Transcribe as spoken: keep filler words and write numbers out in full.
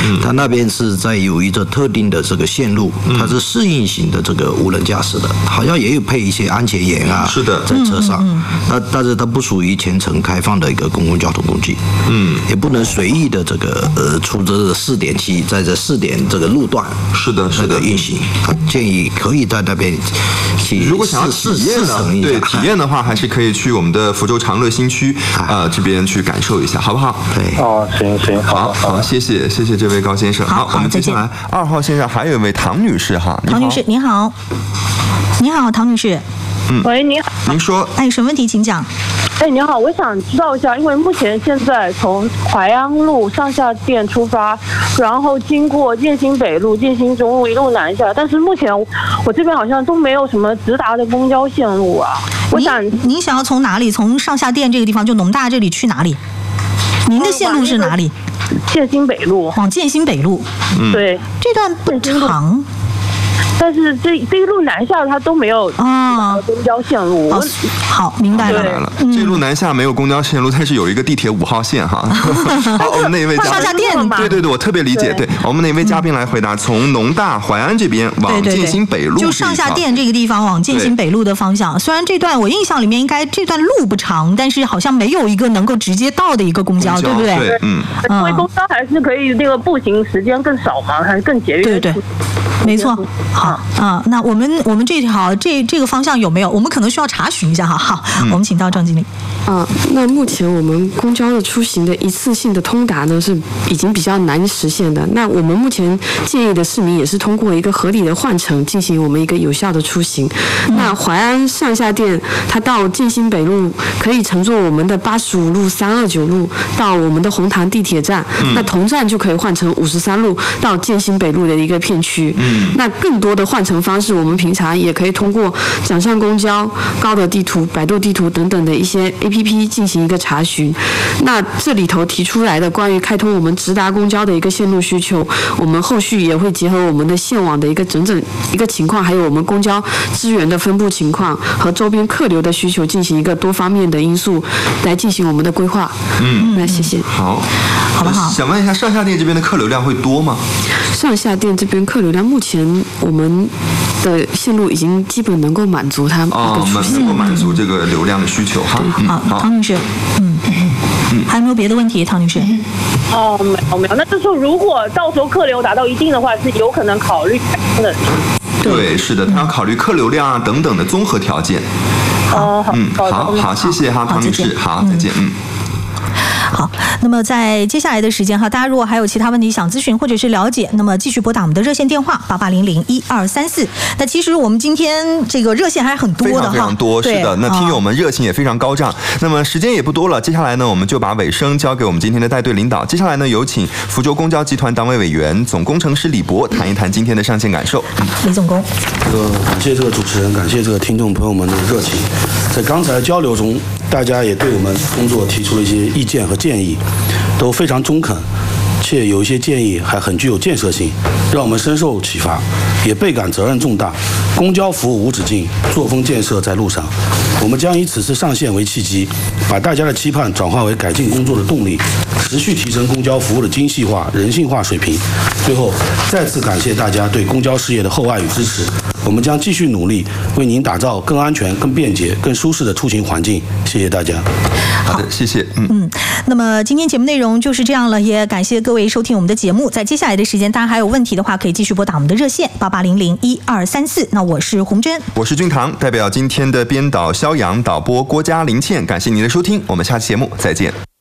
嗯，它那边是在有一个特定的这个线路，它是适应型的这个无人驾驶的，好像也有配一些安全员啊， 是的， 在车上。嗯嗯嗯，那但是它不属于全程开放的一个公共交通工具，嗯，也不能随意的这个呃出这个试点期，在这试点这个路段， 是的，是的运行。建议可以在那边去， 如果想要体验的，对体验的话，还是可以去我们的福州长乐新区呃这边去感受一下，好不好？ 对， 哦，行行， 好好，谢谢谢谢这位高先生。 好， 我们接下来二号线上还有一位唐女士哈， 唐女士您好，你好，唐女士。 嗯，喂，你好， 您说， 哎，有什么问题请讲。 哎，你好，我想知道一下，因为目前现在从淮安路上下店出发，然后经过建新北路、建新中路一路南下，但是目前我这边好像都没有什么直达的公交线路啊。我想， 您想要从哪里？从上下店这个地方，就农大这里去哪里？您的线路是哪里？ 建新北路。 往建新北路。 嗯，对， 这段不长。 但是这这一路南下它都没有啊公交线路。 哦，好，明白了。 来了，这一路南下没有公交线路，但是有一个地铁五号线哈。好，我们那一位嘉宾， 上下店， 对对对，我特别理解。对，我们那位嘉宾来回答，从农大淮安这边往建新北路， 就上下店这个地方往建新北路的方向。虽然这段我印象里面应该这段路不长，但是好像没有一个能够直接到的一个公交，对不对？ 对，嗯。 因为公交还是可以那个步行时间更少嘛，还是更节约。 对对。没错，好啊，那我们我们这条这这个方向有没有？我们可能需要查询一下哈。好，嗯、我们请到张经理。 啊，那目前我们公交的出行的一次性的通达呢，是已经比较难实现的。那我们目前建议的市民也是通过一个合理的换乘进行我们一个有效的出行。嗯、那淮安上下店，它到建新北路可以乘坐我们的八十五路、三二九路到我们的红塘地铁站，嗯、那同站就可以换乘五十三路到建新北路的一个片区。嗯那更多的换乘方式，我们平常也可以通过掌上公交、高德地图、百度地图等等的一些 A P P 进行一个查询。那这里头提出来的关于开通我们直达公交的一个线路需求，我们后续也会结合我们的线网的一个整整一个情况，还有我们公交资源的分布情况和周边客流的需求，进行一个多方面的因素来进行我们的规划。嗯，那谢谢。 好， 好不好？ 想问一下，上下店这边的客流量会多吗？ 上下店这边客流量目前我们的线路已经基本能够满足它哦，能够满足这个流量的需求哈。 好，唐女士，嗯嗯，还有没有别的问题，唐女士？ 哦，没有没有，那就是说，如果到时候客流达到一定的话，是有可能考虑的。 对，是的，他要考虑客流量啊等等的综合条件。 哦， 嗯，好好，谢谢哈，唐女士，好，再见，嗯。 好，那么在接下来的时间哈，大家如果还有其他问题想咨询或者是了解，那么继续拨打我们的热线电话八八零零一二三四。那其实我们今天这个热线还是很多的哈， 非常非常多，是的。那听友们热情也非常高涨。那么时间也不多了，接下来呢，我们就把尾声交给我们今天的带队领导。接下来呢，有请福州公交集团党委委员、总工程师李博谈一谈今天的上线感受。 李总工， 这个感谢这个主持人，感谢这个听众朋友们的热情。在刚才交流中，大家也对我们工作提出了一些意见和建议，都非常中肯，且有一些建议还很具有建设性，让我们深受启发，也倍感责任重大。公交服务无止境，作风建设在路上。我们将以此次上线为契机，把大家的期盼转化为改进工作的动力，持续提升公交服务的精细化、人性化水平。最后，再次感谢大家对公交事业的厚爱与支持。我们将继续努力，为您打造更安全、更便捷、更舒适的出行环境。谢谢大家。 好的，谢谢。嗯嗯，那么今天节目内容就是这样了，也感谢各位收听我们的节目。在接下来的时间，大家还有问题的话，可以继续拨打我们的热线八八零零一二三四。那我是洪真， 我是俊堂，代表今天的编导肖阳、导播郭嘉、林倩，感谢您的收听，我们下期节目再见。